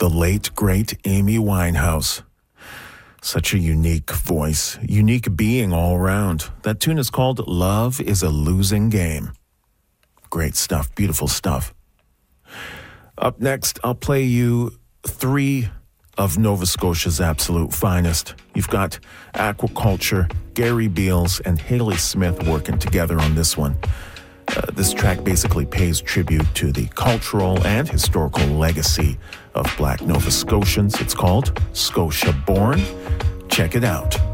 the late, great Amy Winehouse. Such a unique voice, unique being all around. That tune is called Love is a Losing Game. Great stuff, beautiful stuff. Up next, I'll play you three of Nova Scotia's absolute finest. You've got Aquaculture, Gary Beals, and Haley Smith working together on this one. This track basically pays tribute to the cultural and historical legacy of Black Nova Scotians. It's called Scotia Born. Check it out.